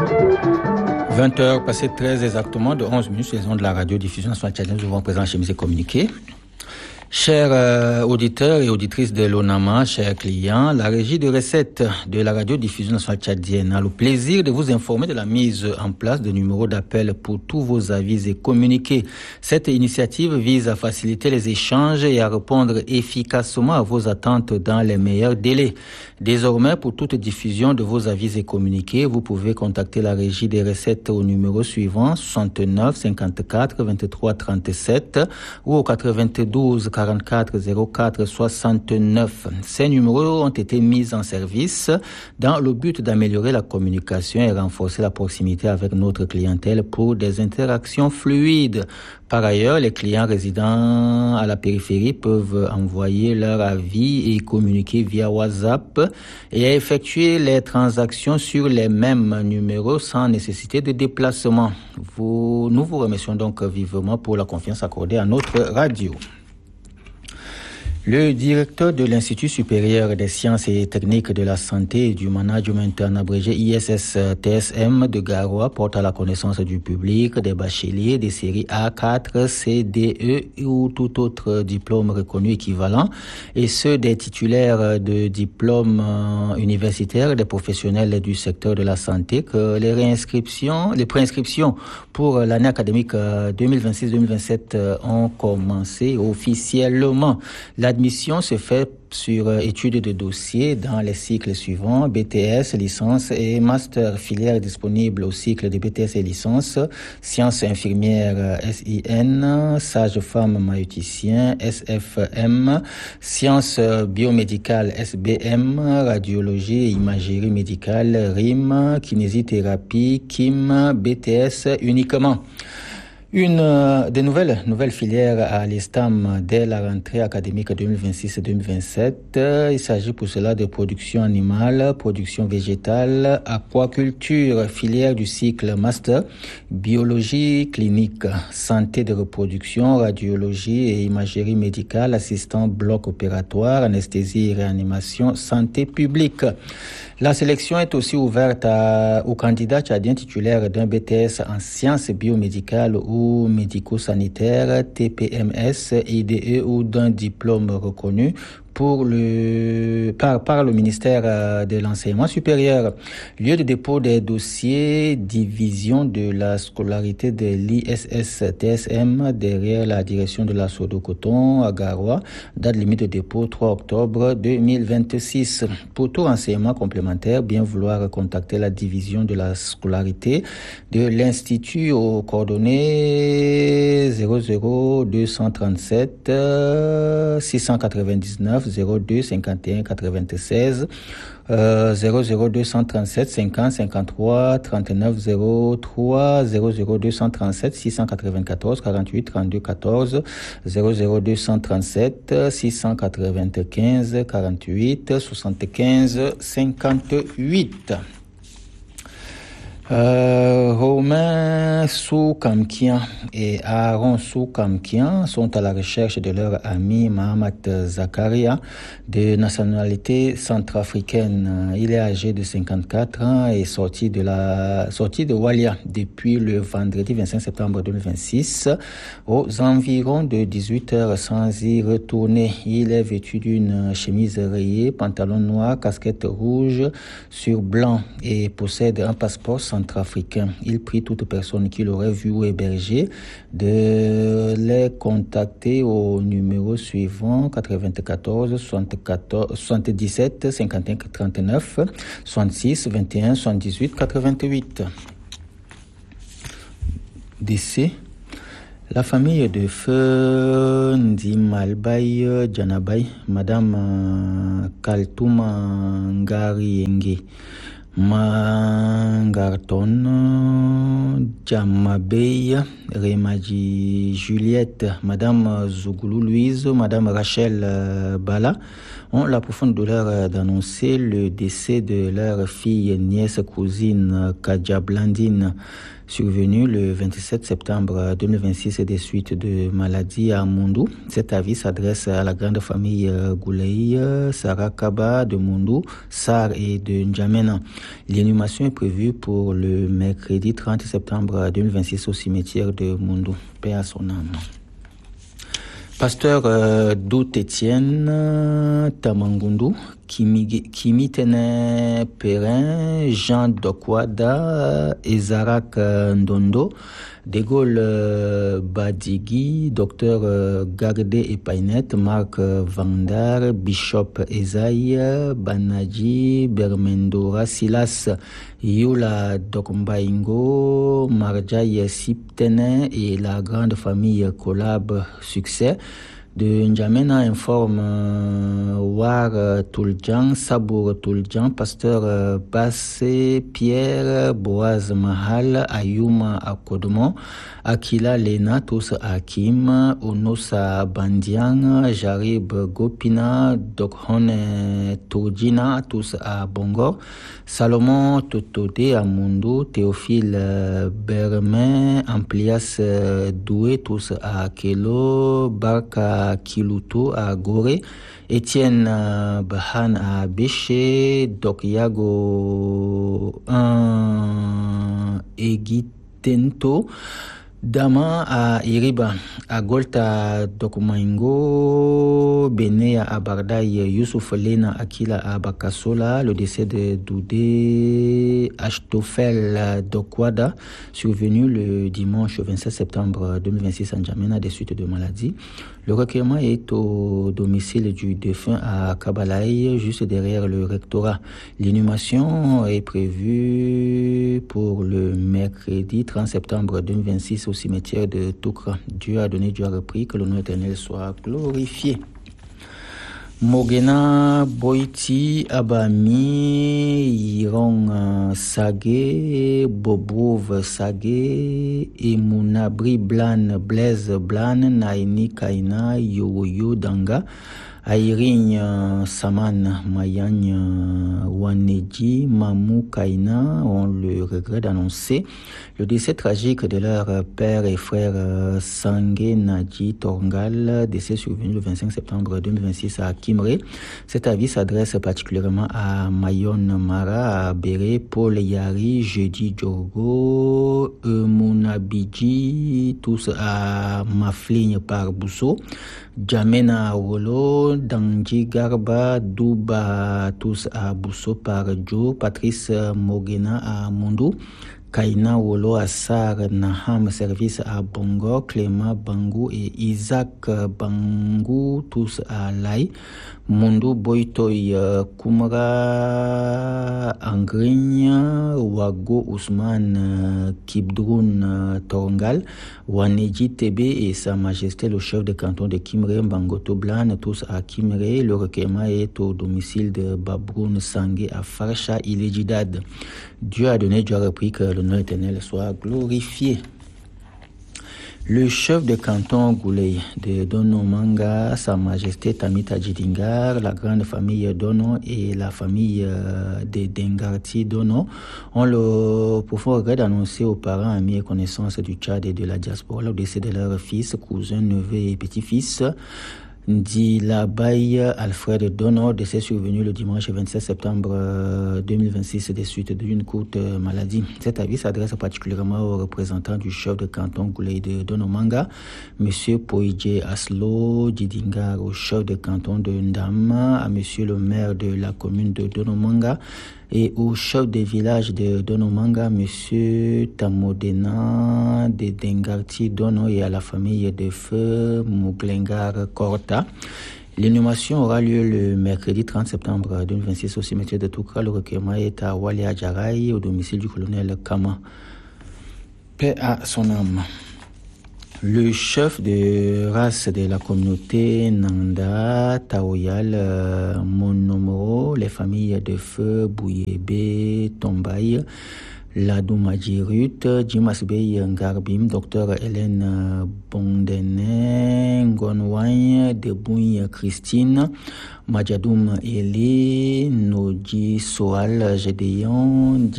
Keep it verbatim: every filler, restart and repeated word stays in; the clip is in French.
vingt heures passées treize exactement, de onze minutes, saison de la radiodiffusion nationale tchadienne, nous avons présent chez Musée Communiqué. Chers euh, auditeurs et auditrices de l'ONAMA, chers clients, la régie de recettes de la radiodiffusion nationale tchadienne a le plaisir de vous informer de la mise en place de numéros d'appel pour tous vos avis et communiqués. Cette initiative vise à faciliter les échanges et à répondre efficacement à vos attentes dans les meilleurs délais. Désormais, pour toute diffusion de vos avis et communiqués, vous pouvez contacter la régie des recettes au numéro suivant soixante-neuf cinquante-quatre vingt-trois trente-sept ou au quatre-vingt-douze quarante-quatre zéro quatre soixante-neuf. Ces numéros ont été mis en service dans le but d'améliorer la communication et renforcer la proximité avec notre clientèle pour des interactions fluides. Par ailleurs, les clients résidant à la périphérie peuvent envoyer leur avis et communiquer via WhatsApp et effectuer les transactions sur les mêmes numéros sans nécessité de déplacement. Vous, nous vous remercions donc vivement pour la confiance accordée à notre radio. Le directeur de l'Institut supérieur des sciences et techniques de la santé et du management, en abrégé I S S T S M de Garoua, porte à la connaissance du public des bacheliers des séries A quatre, C, D, E ou tout autre diplôme reconnu équivalent, et ceux des titulaires de diplômes universitaires des professionnels du secteur de la santé que les réinscriptions, les préinscriptions pour l'année académique deux mille vingt-six deux mille vingt-sept ont commencé officiellement. La L'admission se fait sur étude de dossier dans les cycles suivants, B T S, licence et master, filière disponible au cycle de B T S et licence, sciences infirmières S I N, sage-femme maïoticien S F M, sciences biomédicales S B M, radiologie et imagerie médicale R I M, kinésithérapie K I M, B T S uniquement. Une euh, des nouvelles nouvelles filières à l'Estam dès la rentrée académique deux mille vingt-six deux mille vingt-sept. Euh, il s'agit pour cela de production animale, production végétale, aquaculture, filière du cycle master, biologie clinique, santé de reproduction, radiologie et imagerie médicale, assistant bloc opératoire, anesthésie et réanimation, santé publique. La sélection est aussi ouverte à, aux candidats tchadiens titulaires d'un B T S en sciences biomédicales ou médico-sanitaires, T P M S, I D E ou d'un diplôme reconnu pour le, par, par le ministère de l'Enseignement supérieur. Lieu de dépôt des dossiers, division de la scolarité de l'I S S T S M derrière la direction de la Sodo-Coton à Garoua. Date limite de dépôt trois octobre deux mille vingt-six. Pour tout renseignement complémentaire, bien vouloir contacter la division de la scolarité de l'Institut aux coordonnées zéro zéro deux cent trente-sept six cent quatre-vingt-dix-neuf zéro deux cinquante et un quatre-vingt-seize euh, zéro zéro deux cent trente-sept cinquante cinquante-trois trente-neuf zéro trois zéro zéro deux cent trente-sept six cent quatre-vingt-quatorze quarante-huit trente-deux quatorze zéro zéro deux cent trente-sept six cent quatre-vingt-quinze quarante-huit soixante-quinze cinquante-huit. Euh, Romain Soukamkian et Aaron Soukamkian sont à la recherche de leur ami Mahamat Zakaria, de nationalité centrafricaine. Il est âgé de cinquante-quatre ans et sorti de la sorti de Walia depuis le vendredi vingt-cinq septembre deux mille vingt-six aux environs de dix-huit heures sans y retourner. Il est vêtu d'une chemise rayée, pantalon noir, casquette rouge sur blanc et possède un passeport centrafricain. Il prie toute personne qui l'aurait vu ou hébergé de les contacter au numéro suivant quatre-vingt-quatorze soixante-dix-sept cinquante et un trente-neuf soixante-six vingt et un soixante-dix-huit quatre-vingt-huit. Décès. La famille de feu Ndimalbaye Djanabay, Madame Kaltouma Ngarienge Mangarton Djamabey, Remaji Juliette, Madame Zougoulou Louise, Madame Rachel Bala ont la profonde douleur d'annoncer le décès de leur fille, nièce, cousine Kadja Blandine, survenu le vingt-sept septembre deux mille vingt-six des suites de maladie à Mondou. Cet avis s'adresse à la grande famille Goulei, Sarah Kaba de Mondou, Sar et de N'Djamena. L'inhumation est prévue pour le mercredi trente septembre deux mille vingt-six au cimetière de Mondou. Paix à son âme. Pasteur euh, Dout Etienne euh, Tamangundu, Kimi, Kimi Tene Perrin, Jean Dokwada, Ezarak euh, Ndondo, De Gaulle euh, Badigui, Docteur euh, Gardé Epainet, Marc euh, Vandar, Bishop Esaïe, Banaji, Bermendora, Silas, Youla Dokumbaingo, Marjaï Siptene et la grande famille Collab Succès. De N'Djamena informe euh, War euh, Touljan, Sabour Touljan, Pasteur euh, Bassé, Pierre, Boaz Mahal, Ayouma Akodmo, Akila Lena, tous Hakim, Onosa Bandian, Jarib Gopina, Dokhone Tourjina, tous à Bongor, Salomon Totode à Mundo, Théophile euh, Bermin, Amplias euh, Doué, tous à Kelo, Barka Kiluto à Gorée, Étienne euh, Bahan à Béché, Doc Yago un Egitento, Dama à Iriba, à Golta Dokumaingo, Bene à Bardaï, Youssouf Lena Akila à Bakasola, le décès de Doudé Ashtofel Dokwada, survenu le dimanche vingt-sept septembre deux mille vingt-six à N'Djamena des suites de maladie. Le recueillement est au domicile du défunt à Kabalaï, juste derrière le rectorat. L'inhumation est prévue pour le mercredi trente septembre deux mille vingt-six au cimetière de Toukra. Dieu a donné, Dieu a repris, que le nom éternel soit glorifié. Mogena Boiti Abami Yiron Sage Bobrov Sage Emunabri Blan Blaise Blan Naini Kaina Yoyo Danga Airin Saman Mayan Waneji Mamou Kaina ont le regret d'annoncer le décès tragique de leur père et frère Sangue Nadji Torngal, décès survenu le vingt-cinq septembre deux mille vingt-six à Kimré. Cet avis s'adresse particulièrement à Mayon Mara, à Béré, Paul Yari, Jeudi Djorgo, Emunabidji, tous à Mafligne par Bousso, Djamena Wolo, Danji Garba, Douba, tous à Bousso par Joe, Patrice Mogena à Mondou, Kaina Wolo Assar Naham Service à Bongo, Clément Bangou et Isaac Bangou, tous à Lai, Mundu Boitoy Kumra Angrigne, Wago Ousmane Kibdroun Torongal, Waneji Tebe et Sa Majesté le chef de canton de Kimré, Mbangoto Blan, tous à Kimré. Le recueillement est au domicile de Babroun Sangé à Farcha Ilegidad. Dieu a donné, Dieu a repris, que le nom éternel soit glorifié. Le chef de canton Goulei de Dono Manga, Sa Majesté Tamita Djidingar, la grande famille Dono et la famille euh, des Dengarti Dono ont le profond regret d'annoncer aux parents, amis et connaissances du Tchad et de la diaspora le décès de leurs fils, cousins, neveux et petits-fils. Ndilabaye Alfred Dono, décès survenu le dimanche vingt-sept septembre deux mille vingt-six des suites d'une courte maladie. Cet avis s'adresse particulièrement aux représentants du chef de canton Goulei de Donomanga, M. Poidje Aslo Djidingar, au chef de canton de Ndama, à M. le maire de la commune de Donomanga, et au chef des villages de Donomanga, M. Tamodena de Dengarti Dono, et à la famille de Feu Mouglengar Korta. L'inhumation aura lieu le mercredi trente septembre deux mille vingt-six au cimetière de Toukra. Le recueillement est à Wali Adjaraï, au domicile du colonel Kama. Paix à son âme. Le chef de race de la communauté Nanda, Taoyal, euh, Monomoro, les familles de Feu, Bouyébé, Tombaï, Ladouma Djirut, Jimas Bey Ngarbim, Docteur Hélène Bondene, Ngonwany, Debouy Christine, Madjadoum Eli, Noji Soal Gédéon,